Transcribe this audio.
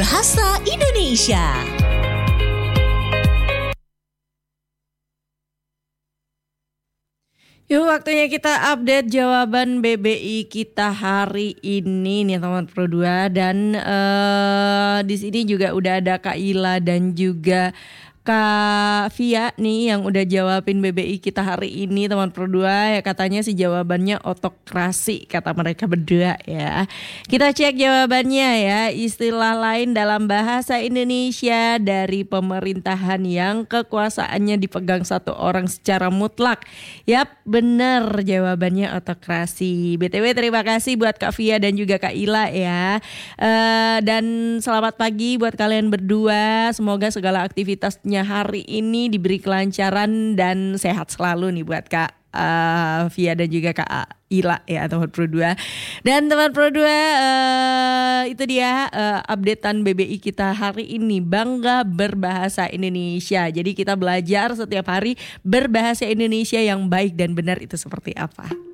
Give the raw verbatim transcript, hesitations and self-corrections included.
Berbahasa Indonesia. Yuk, waktunya kita update jawaban B B I kita hari ini nih teman Pro dua, dan uh, di sini juga udah ada Kak Ila dan juga Kak Via nih yang udah jawabin B B I kita hari ini teman Pro dua. Ya katanya sih jawabannya otokrasi kata mereka berdua ya. Kita cek jawabannya ya. Istilah lain dalam bahasa Indonesia dari pemerintahan yang kekuasaannya dipegang satu orang secara mutlak. Yap, bener jawabannya otokrasi. B T W terima kasih buat Kak Via dan juga Kak Ila ya. Uh, dan selamat pagi buat kalian berdua. Semoga segala aktivitasnya hari ini diberi kelancaran dan sehat selalu nih buat Kak uh, Via dan juga Kak Ila ya teman Pro dua. Dan teman Pro dua uh, itu dia uh, updatean B B I kita hari ini, bangga berbahasa Indonesia. Jadi kita belajar setiap hari berbahasa Indonesia yang baik dan benar itu seperti apa.